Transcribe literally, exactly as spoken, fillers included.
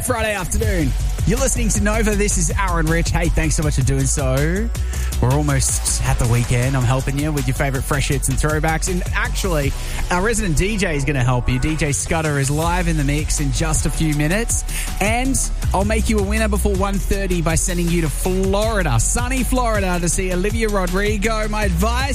Friday afternoon. You're listening to Nova. This is Aaron Rich. Hey, thanks so much for doing so. We're almost at the weekend. I'm helping you with your favourite fresh hits and throwbacks. And actually, our resident D J is going to help you. D J Scudder is live in the mix in just a few minutes. And I'll make you a winner before one thirty by sending you to Florida, sunny Florida, to see Olivia Rodrigo. My advice,